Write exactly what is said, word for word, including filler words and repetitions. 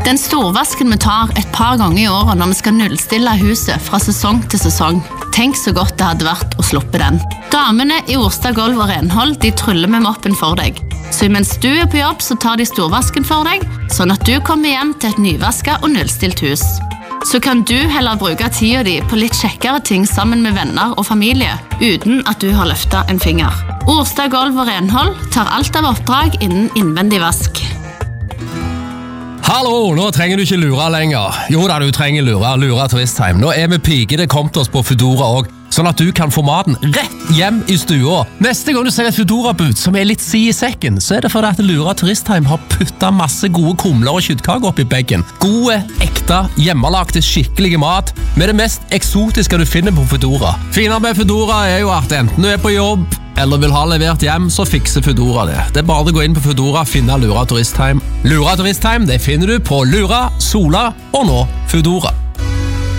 Den storvasken vi tar et par ganger i året når vi skal nullstille huset fra sesong til sesong. Tenk så godt det hadde vært å sluppe den. Damene i Orstad Gulv og Renhold, de tryller med moppen for deg. Så mens du er på jobb, så tar de storvasken for deg, sånn at du kommer hjem til et nyvasket og nullstilt hus. Så kan du heller bruke tida di på litt kjekkere ting sammen med venner og familie, uten at du har løftet en finger. Orstad Gulv og Renhold tar alt av oppdrag innen innvendig vask. Hallo, nå trenger du ikke lure lenger. Jo da, du trenger lure, lure Turistheim. Nå er vi pike, det kom til oss på Foodora også, sånn at du kan få maten rett hjem i stua. Neste gang du ser et Foodora-bud som er litt si i sekken, så er det fordi at Lura Turistheim har puttet masse gode kumler og kjøttkaker opp i beggen. Gode, ekte, hjemmelagte, skikkelige mat med det mest eksotiske du finner på Foodora. Finere med Foodora er jo at enten du er på jobb eller vil ha levert hjem, så fikser Foodora det. Det er bare å gå inn på Foodora og finne Lura Turistheim. Lura Turistheim, det finner du på Lura, Sola og nå Foodora.